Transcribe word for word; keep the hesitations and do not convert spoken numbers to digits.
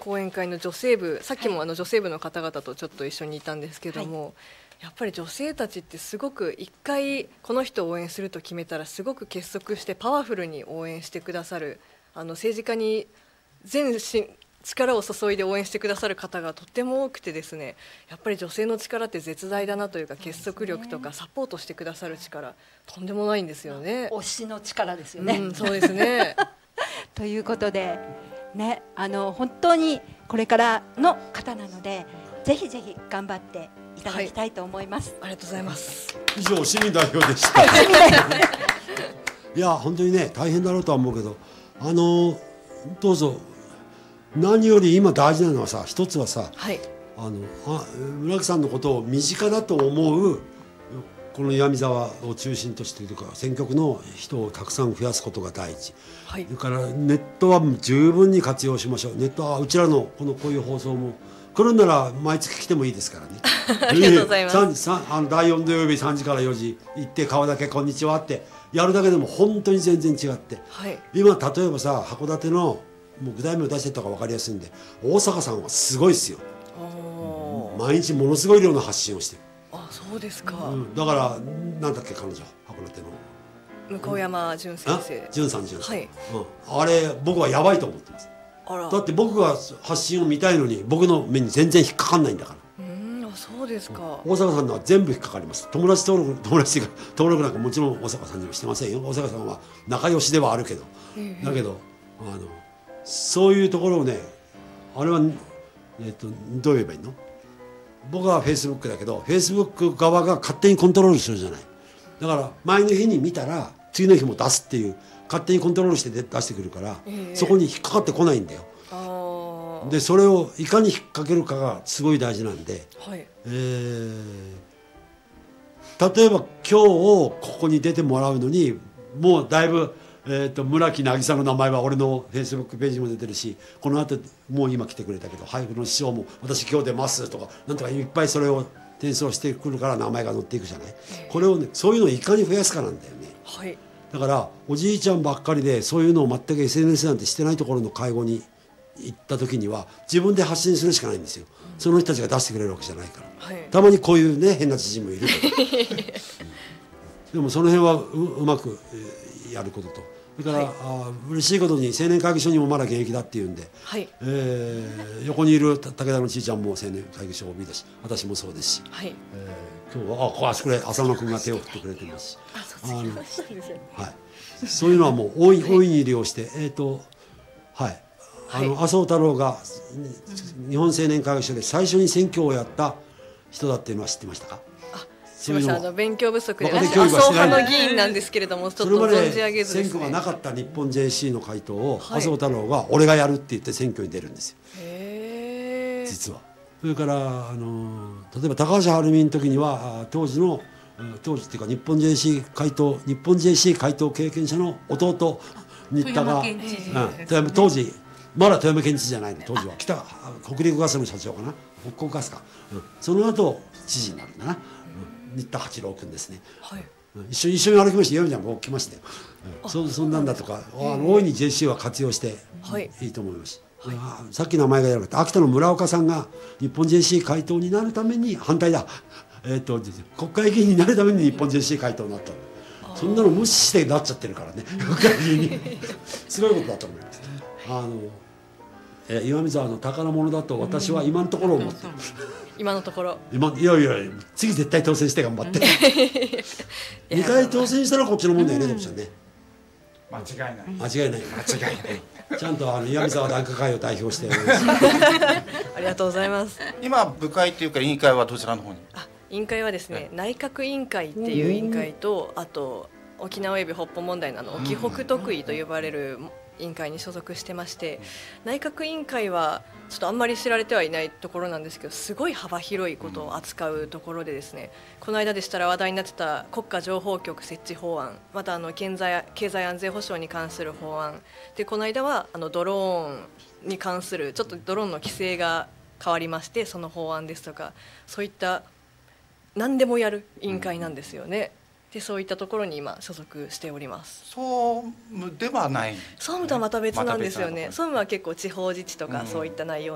講演会の女性部、さっきもあの女性部の方々とちょっと一緒にいたんですけども、はい、やっぱり女性たちってすごく一回この人を応援すると決めたらすごく結束してパワフルに応援してくださる、あの政治家に全身力を注いで応援してくださる方がとっても多くてですね、やっぱり女性の力って絶大だなというか、結束力とかサポートしてくださる力とんでもないんですよね。 推しの力ですよね、 うん、そうですねということで、ね、あの本当にこれからの方なのでぜひぜひ頑張っていただきたいと思います、 はい、ありがとうございます。 以上市民代表でした、はい、いや本当にね大変だろうとは思うけど、あのどうぞ。何より今大事なのはさ、一つはさ、はい、あのあ村木さんのことを身近だと思うこの岩見沢を中心としているか選挙区の人をたくさん増やすことが第一、はい、それからネットは十分に活用しましょう。ネットはうちらのこのこういう放送も来るなら毎月来てもいいですからねありがとうございます。 あのだいよん土曜日さんじからよじ行って顔だけこんにちはってやるだけでも本当に全然違って、はい、今例えばさ函館のもう具体名を出してた方が分かりやすいんで、大阪さんはすごいですよ。毎日ものすごい量の発信をしてる。 あ、そうですか、 うん、だからなんだっけ彼女函館の向山純先生、 純さん純さん、 はい、 うん、あれ僕はやばいと思ってます。あら、だって僕が発信を見たいのに僕の目に全然引っかかんないんだから。 うん、あ、そうですか、 うん、大阪さんのは全部引っかかります。友達登録友達が登録なんかもちろん大阪さんにもしてませんよ。大阪さんは仲良しではあるけど、えー、だけどあのそういうところをね、あれは、えっと、どう言えばいいの？僕はフェイスブックだけどフェイスブック側が勝手にコントロールするじゃない。だから前の日に見たら次の日も出すっていう勝手にコントロールして出してくるから、えー、そこに引っかかってこないんだよ。あでそれをいかに引っ掛けるかがすごい大事なんで、はい、えー、例えば今日ここに出てもらうのにもうだいぶえー、と村木渚の名前は俺のフェイスブックページにも出てるし、この後もう今来てくれたけど配布の師匠も私今日出ますとかなんとかいっぱいそれを転送してくるから名前が載っていくじゃない。これをね、そういうのをいかに増やすかなんだよね、はい、だからおじいちゃんばっかりでそういうのを全く エスエヌエス なんてしてないところの会合に行った時には自分で発信するしかないんですよ、うん、その人たちが出してくれるわけじゃないから、はい、たまにこういうね変な知人もいるけど、うん、でもその辺は う, うまく、えー、やることと、それから、はい、あ嬉しいことに青年会議所にもまだ現役だっていうんで、はい、えー、横にいる武田のちいちゃんも青年会議所 オービー だし私もそうですし、はい、えー、今日はああそこで浅野君が手を振ってくれてますし、ああの、はい、そういうのはもう大い、大いに利用して、えーとはい、あの、はい、麻生太郎が日本青年会議所で最初に選挙をやった人だっていうのは知ってましたか？ すみません、あの勉強不足で麻生派の議員なんですけれどもちょっと存じ上げずですね。 選挙がなかった日本 ジェーシー の会頭を、はい、麻生太郎が俺がやるって言って選挙に出るんですよ、へー、実は。それからあの例えば高橋晴美の時には当時の当時っていうか日本 ジェーシー 会頭日本 ジェーシー 会頭経験者の弟新田が、うん、当時まだ富山県知事じゃないの、当時は北北陸ガスの社長かな、北国ガスか、うん、その後知事になるんだな、新田八郎君ですね、はい、一緒に一緒に歩きまして、岩見ちゃんも来ましたよ、うん、そ, そんなんだとかあの大いに ジェーシー は活用して、はい、いいと思います、はい、さっき名前がやらなかった秋田の村岡さんが日本 ジェーシー 会頭になるために反対だ、えー、と国会議員になるために日本 ジェーシー 会頭になった、そんなの無視してなっちゃってるからね国会議員にすごいことだと思います。あのえ岩見沢の宝物だと私は今のところ思ってる、 今のところ今いやいや次絶対当選して頑張ってにかい当選したらこっちのもんだよね、でもね、 間違いない間違いない間違いないちゃんとあの岩見沢檀家会を代表してありがとうございます。 今部会というか委員会はどちらの方に？ あ、委員会はですね、内閣委員会っていう委員会と、あと沖縄及び北方問題のあの沖北特委と呼ばれる委員会に所属してまして、内閣委員会はちょっとあんまり知られてはいないところなんですけど、すごい幅広いことを扱うところでですね、この間でしたら話題になってた国家情報局設置法案、またあの経済、経済安全保障に関する法案で、この間はあのドローンに関するちょっとドローンの規制が変わりまして、その法案ですとか、そういった何でもやる委員会なんですよね。でそういったところに今所属しております。 総務ではない、ね、 総務とはまた別なんですよね。総務は結構地方自治とかそういった内容